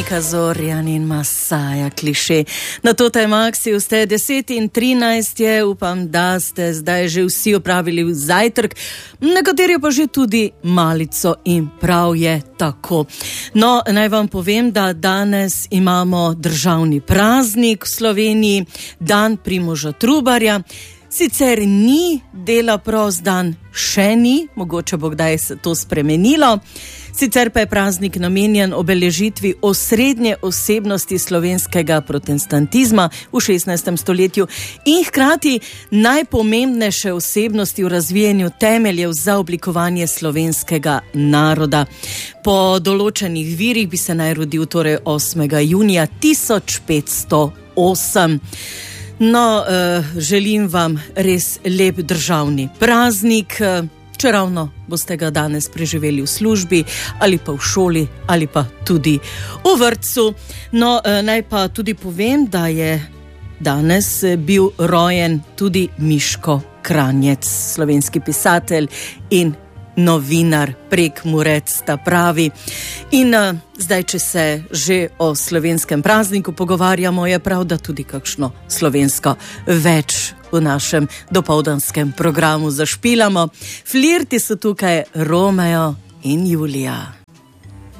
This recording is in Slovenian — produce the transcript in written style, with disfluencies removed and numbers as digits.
Monika Zorjan in Masaja Kliše. Na to taj Maksiju ste 10:13 je, upam, da ste zdaj že vsi opravili zajtrk, nekateri pa že tudi malico in prav je tako. No, naj vam povem, da danes imamo državni praznik v Sloveniji, dan Primoža Trubarja. Sicer ni dela prost dan, še ni, mogoče bo kdaj se to spremenilo. Sicer pa je praznik namenjen obeležitvi osrednje osebnosti slovenskega protestantizma v 16. stoletju in hkrati najpomembnejše osebnosti v razvijanju temeljev za oblikovanje slovenskega naroda. Po določenih virih bi se naj rodil torej 8. junija 1508. No, želim vam res lep državni praznik, če ravno boste ga danes preživeli v službi ali pa v šoli ali pa tudi v vrtcu. No, naj pa tudi povem, da je danes bil rojen tudi Miško Kranjec, slovenski pisatelj in novinar, Prekmurec ta pravi. In zdaj, če se že o slovenskem prazniku pogovarjamo, je prav, da tudi kakšno slovensko več v našem dopoldanskem programu zašpilamo. Flirti so tukaj Romeo in Julija.